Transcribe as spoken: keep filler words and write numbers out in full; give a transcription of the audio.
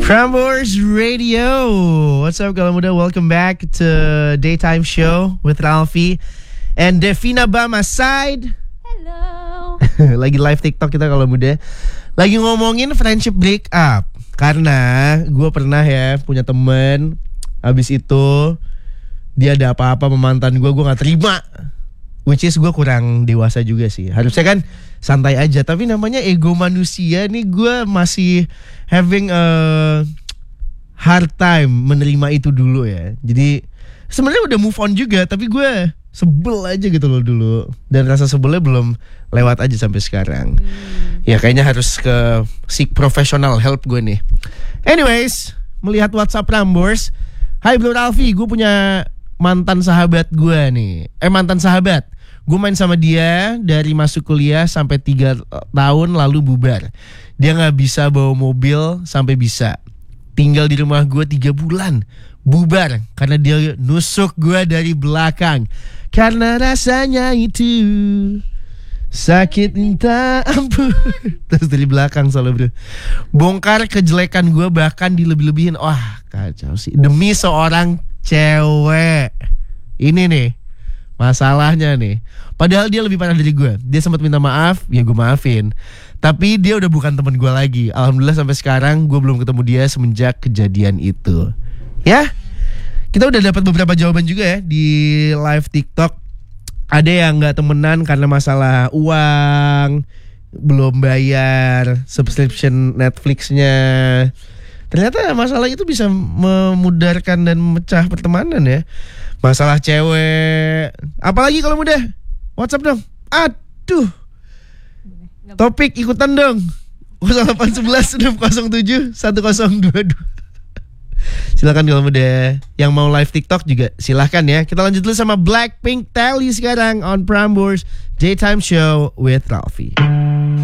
Prambors Radio. What's up kalau muda? Welcome back to Daytime Show with Ralphie and Devina by my side. Hello. Lagi live TikTok kita kalau muda. Lagi ngomongin friendship break up. Karena gue pernah ya punya temen, habis itu dia ada apa-apa sama mantan gue, gue gak terima. Which is gue kurang dewasa juga sih. Harusnya kan santai aja, tapi namanya ego manusia nih, gue masih having a hard time menerima itu dulu ya. Jadi sebenarnya udah move on juga, tapi gue sebel aja gitu loh dulu. Dan rasa sebelnya belum lewat aja sampai sekarang. hmm. Ya kayaknya harus ke seek professional help gue nih. Anyways, melihat WhatsApp Prambors. Hai Bro Ralphie, gue punya mantan sahabat gue nih. Eh mantan sahabat. Gue main sama dia dari masuk kuliah sampai tiga tahun lalu bubar. Dia gak bisa bawa mobil sampai bisa. Tinggal di rumah gue tiga bulan. Bubar karena dia nusuk gue dari belakang. Karena rasanya itu sakit minta ampun. Terus dari belakang soalnya bro. Bongkar kejelekan gue bahkan dilebih-lebihin. Wah kacau sih. Demi seorang cewek. Ini nih masalahnya nih. Padahal dia lebih parah dari gue. Dia sempat minta maaf, ya gue maafin. Tapi dia udah bukan teman gue lagi. Alhamdulillah sampai sekarang gue belum ketemu dia semenjak kejadian itu. Ya, kita udah dapat beberapa jawaban juga ya di live TikTok. Ada yang nggak temenan karena masalah uang, belum bayar subscription Netflixnya. Ternyata masalah itu bisa memudarkan dan memecah pertemanan ya. Masalah cewek. Apalagi kalau muda? WhatsApp dong. Aduh. Topik ikutan dong. nol delapan satu satu enam nol tujuh satu nol dua dua. Silakan kalau muda. Yang mau live TikTok juga silakan ya. Kita lanjut dulu sama Blackpink Telly sekarang on Prambors Daytime Show with Ralphie.